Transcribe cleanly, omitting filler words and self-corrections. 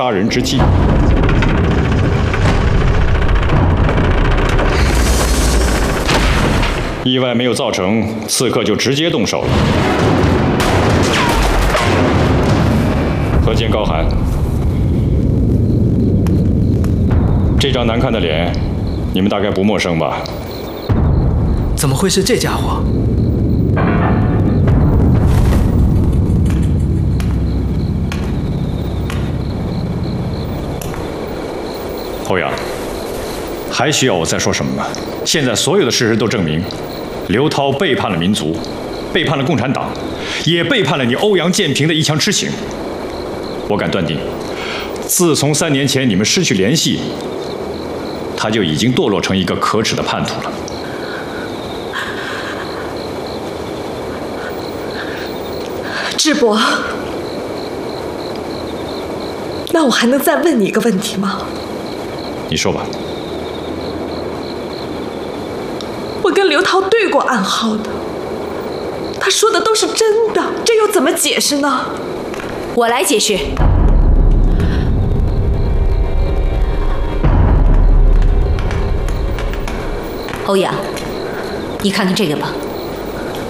杀人之计。意外没有造成，刺客就直接动手了。何见高寒，这张难看的脸，你们大概不陌生吧？ 怎么会是这家伙？ 欧阳，还需要我再说什么吗？现在所有的事实都证明，刘涛背叛了民族，背叛了共产党，也背叛了你欧阳建平的一腔痴情。我敢断定，自从3年前你们失去联系，他就已经堕落成一个可耻的叛徒了。 智伯，那我还能再问你一个问题吗？ 你说吧。 我跟刘涛对过暗号的，他说的都是真的，这又怎么解释呢？ 我来解释。欧阳，你看看这个吧。